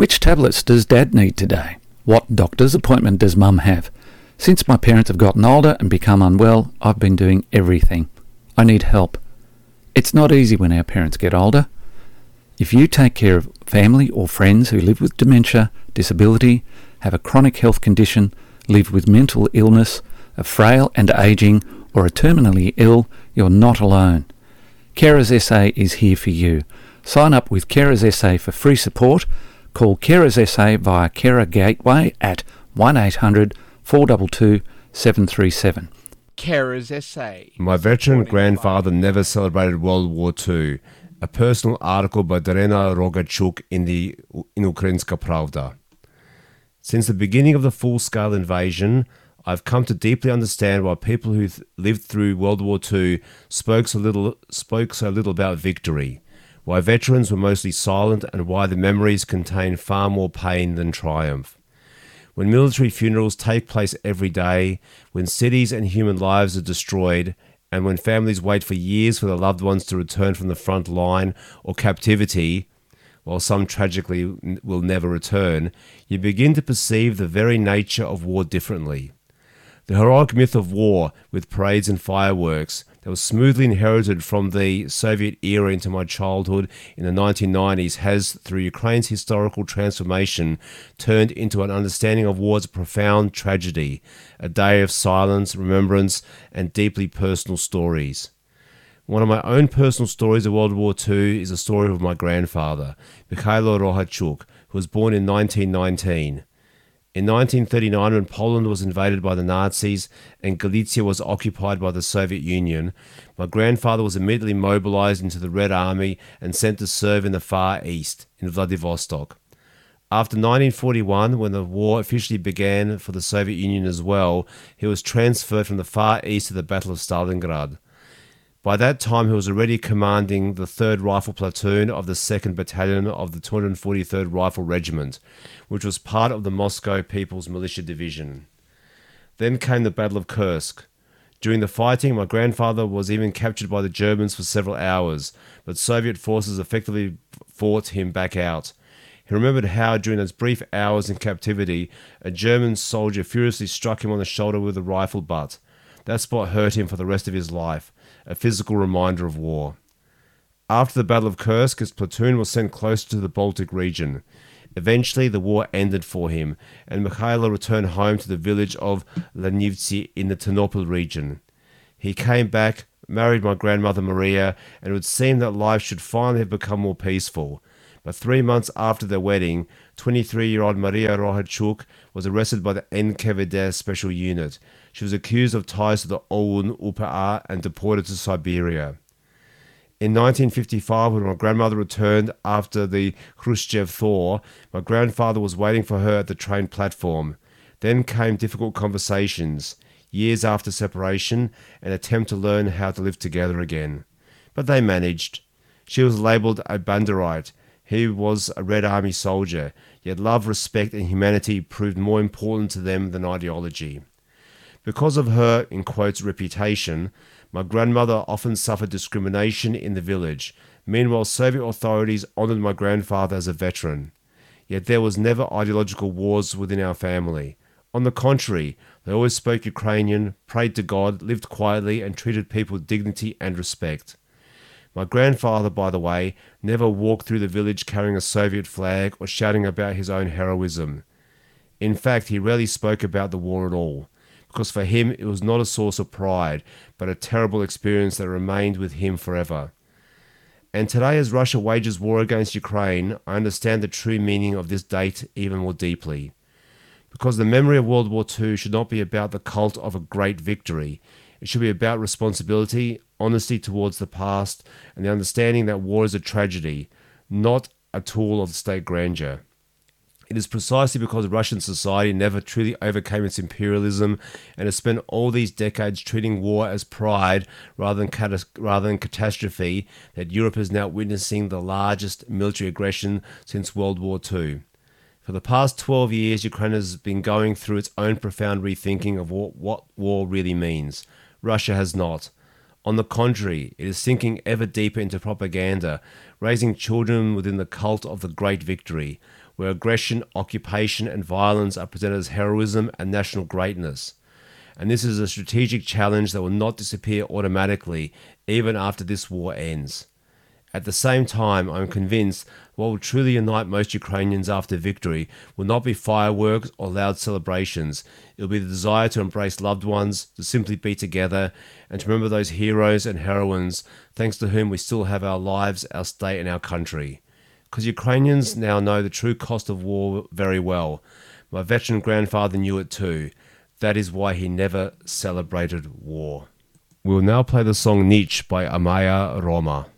Which tablets does Dad need today? What doctor's appointment does Mum have? Since my parents have gotten older and become unwell, I've been doing everything. I need help. It's not easy when our parents get older. If you take care of family or friends who live with dementia, disability, have a chronic health condition, live with mental illness, are frail and ageing, or are terminally ill, you're not alone. Carers SA is here for you. Sign up with Carers SA for free support. Call Carers SA via Carer Gateway at 1800 422 737. Carers SA. My veteran grandfather never celebrated World War II. A personal article by Darena Rogachuk in Ukrainska Pravda. Since the beginning of the full-scale invasion, I've come to deeply understand why people who lived through World War II spoke so little about victory, why veterans were mostly silent, and why the memories contain far more pain than triumph. When military funerals take place every day, when cities and human lives are destroyed, and when families wait for years for their loved ones to return from the front line or captivity, while some tragically will never return, you begin to perceive the very nature of war differently. The heroic myth of war, with parades and fireworks, that was smoothly inherited from the Soviet era into my childhood in the 1990s has, through Ukraine's historical transformation, turned into an understanding of war as a profound tragedy, a day of silence, remembrance, and deeply personal stories. One of my own personal stories of World War II is the story of my grandfather, Mikhailo Rohachuk, who was born in 1919. In 1939, when Poland was invaded by the Nazis and Galicia was occupied by the Soviet Union, my grandfather was immediately mobilized into the Red Army and sent to serve in the Far East, in Vladivostok. After 1941, when the war officially began for the Soviet Union as well, he was transferred from the Far East to the Battle of Stalingrad. By that time, he was already commanding the 3rd Rifle Platoon of the 2nd Battalion of the 243rd Rifle Regiment, which was part of the Moscow People's Militia Division. Then came the Battle of Kursk. During the fighting, my grandfather was even captured by the Germans for several hours, but Soviet forces effectively fought him back out. He remembered how, during those brief hours in captivity, a German soldier furiously struck him on the shoulder with a rifle butt. That spot hurt him for the rest of his life, a physical reminder of war. After the Battle of Kursk, his platoon was sent closer to the Baltic region. Eventually, the war ended for him, and Mikhailo returned home to the village of Lanivtsi in the Ternopil region. He came back, married my grandmother Maria, and it would seem that life should finally have become more peaceful. But 3 months after their wedding, 23-year-old Maria Rohachuk was arrested by the NKVD Special Unit. She was accused of ties to the OUN UPA and deported to Siberia. In 1955, when my grandmother returned after the Khrushchev thaw, my grandfather was waiting for her at the train platform. Then came difficult conversations, years after separation, an attempt to learn how to live together again. But they managed. She was labelled a Banderite. He was a Red Army soldier, yet love, respect and humanity proved more important to them than ideology. Because of her, in quotes, reputation, my grandmother often suffered discrimination in the village. Meanwhile, Soviet authorities honoured my grandfather as a veteran. Yet there was never ideological wars within our family. On the contrary, they always spoke Ukrainian, prayed to God, lived quietly and treated people with dignity and respect. My grandfather, by the way, never walked through the village carrying a Soviet flag or shouting about his own heroism. In fact, he rarely spoke about the war at all, because for him it was not a source of pride, but a terrible experience that remained with him forever. And today, as Russia wages war against Ukraine, I understand the true meaning of this date even more deeply. Because the memory of World War II should not be about the cult of a great victory. It should be about responsibility, honesty towards the past, and the understanding that war is a tragedy, not a tool of state grandeur. It is precisely because Russian society never truly overcame its imperialism and has spent all these decades treating war as pride rather than catastrophe that Europe is now witnessing the largest military aggression since World War II. For the past 12 years, Ukraine has been going through its own profound rethinking of what war really means. Russia has not. On the contrary, it is sinking ever deeper into propaganda, raising children within the cult of the great victory, where aggression, occupation, and violence are presented as heroism and national greatness. And this is a strategic challenge that will not disappear automatically, even after this war ends. At the same time, I'm convinced what will truly unite most Ukrainians after victory will not be fireworks or loud celebrations. It will be the desire to embrace loved ones, to simply be together, and to remember those heroes and heroines, thanks to whom we still have our lives, our state, and our country. Because Ukrainians now know the true cost of war very well. My veteran grandfather knew it too. That is why he never celebrated war. We will now play the song Niche by Amaya Roma.